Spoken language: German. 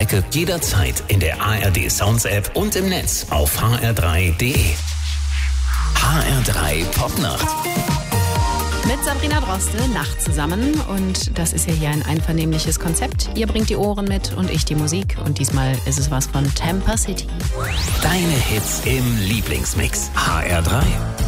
Stärke jederzeit in der ARD Sounds App und im Netz auf hr3.de. HR3 Popnacht. Mit Sabrina Droste, Nacht zusammen. Und das ist ja hier ein einvernehmliches Konzept. Ihr bringt die Ohren mit und ich die Musik. Und diesmal ist es was von Tampa City. Deine Hits im Lieblingsmix. HR3.